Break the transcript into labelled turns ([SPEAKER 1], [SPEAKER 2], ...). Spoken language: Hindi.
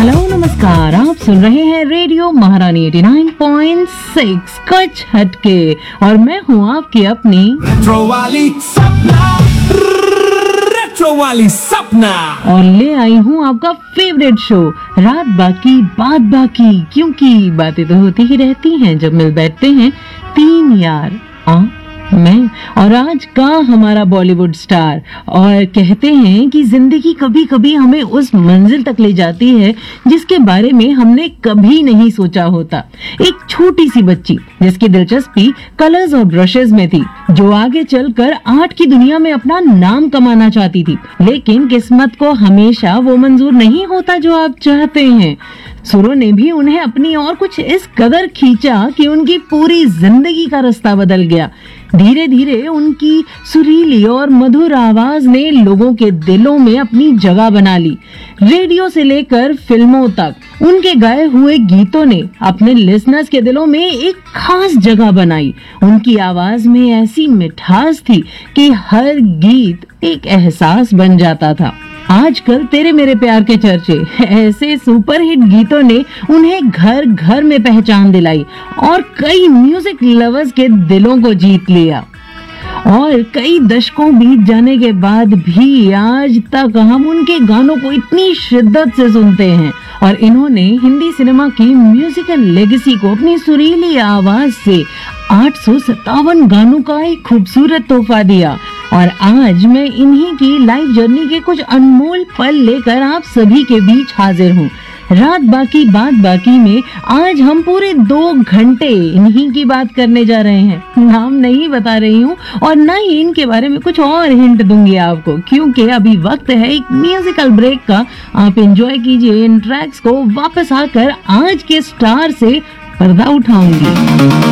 [SPEAKER 1] हेलो नमस्कार, आप सुन रहे हैं रेडियो महारानी 89.6 कच्छ हटके और मैं हूँ आपकी अपनी
[SPEAKER 2] रेट्रो वाली सपना
[SPEAKER 1] और ले आई हूँ आपका फेवरेट शो रात बाकी बात बाकी, क्योंकि बातें तो होती ही रहती हैं जब मिल बैठते हैं तीन यार, मैं और आज का हमारा बॉलीवुड स्टार। और कहते हैं कि जिंदगी कभी कभी हमें उस मंजिल तक ले जाती है जिसके बारे में हमने कभी नहीं सोचा होता। एक छोटी सी बच्ची जिसकी दिलचस्पी कलर्स और ब्रशेस में थी, जो आगे चलकर आर्ट की दुनिया में अपना नाम कमाना चाहती थी, लेकिन किस्मत को हमेशा वो मंजूर नहीं होता जो आप चाहते हैं। सुरों ने भी उन्हें अपनी ओर कुछ इस कदर खींचा कि उनकी पूरी जिंदगी का रास्ता बदल गया। धीरे धीरे उनकी सुरीली और मधुर आवाज ने लोगों के दिलों में अपनी जगह बना ली। रेडियो से लेकर फिल्मों तक उनके गाए हुए गीतों ने अपने लिसनर्स के दिलों में एक खास जगह बनाई। उनकी आवाज में ऐसी मिठास थी कि हर गीत एक एहसास बन जाता था। आजकल तेरे मेरे प्यार के चर्चे, ऐसे सुपरहिट गीतों ने उन्हें घर घर में पहचान दिलाई और कई म्यूजिक लवर्स के दिलों को जीत लिया। और कई दशकों बीत जाने के बाद भी आज तक हम उनके गानों को इतनी शिद्दत से सुनते हैं और इन्होंने हिंदी सिनेमा की म्यूजिकल लेगेसी को अपनी सुरीली आवाज से 857 गानों का एक खूबसूरत तोहफा दिया। और आज मैं इन्हीं की लाइफ जर्नी के कुछ अनमोल पल लेकर आप सभी के बीच हाजिर हूँ। रात बाकी बात बाकी में आज हम पूरे 2 घंटे इन्हीं की बात करने जा रहे हैं। नाम नहीं बता रही हूँ और न ही इनके बारे में कुछ और हिंट दूंगी आपको, क्योंकि अभी वक्त है एक म्यूजिकल ब्रेक का। आप एंजॉय कीजिए इन ट्रैक्स को, वापस आकर आज के स्टार से पर्दा उठाऊंगी।